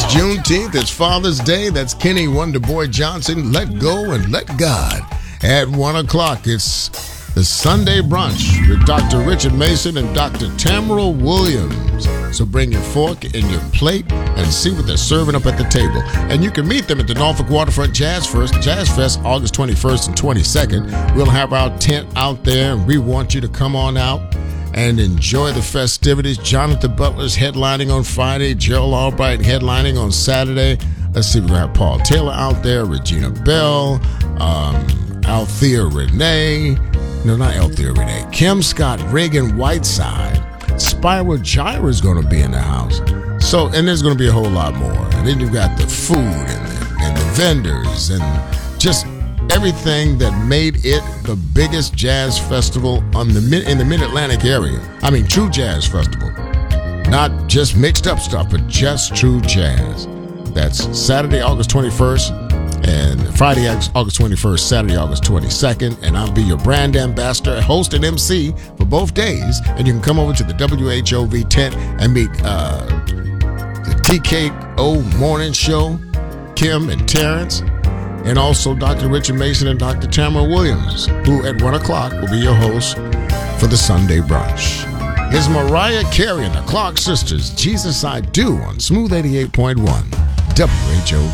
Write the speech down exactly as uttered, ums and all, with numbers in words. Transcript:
Juneteenth. It's Father's Day. That's Kenny Wonderboy Johnson. Let go and let God. At one o'clock, it's the Sunday brunch with Doctor Richard Mason and Doctor Tamara Williams. So bring your fork and your plate and see what they're serving up at the table. And you can meet them at the Norfolk Waterfront Jazz Fest, Jazz Fest, August twenty-first and twenty-second. We'll have our tent out there, and we want you to come on out and enjoy the festivities. Jonathan Butler's headlining on Friday, Gerald Albright headlining on Saturday. Let's see, we're going to have Paul Taylor out there, Regina Bell, um, Althea Renee, no, not Althea Renee, Kim Scott, Reagan Whiteside, Spyro Gyra is going to be in the house. So, and there's going to be a whole lot more. And then you've got the food and the, and the vendors and just everything that made it the biggest jazz festival on the mid, in the Mid-Atlantic area. I mean, true jazz festival. Not just mixed up stuff, but just true jazz. That's Saturday, August twenty-first, and Friday, August twenty-first, Saturday, August twenty-second. And I'll be your brand ambassador, host and M C for both days. And you can come over to the W H O V tent and meet uh, the T K O Morning Show, Kim and Terrence, and also Doctor Richard Mason and Doctor Tamara Williams, who at one o'clock will be your host for the Sunday brunch. Here's Mariah Carey and the Clark Sisters, Jesus I Do, on Smooth eighty-eight point one W H O V.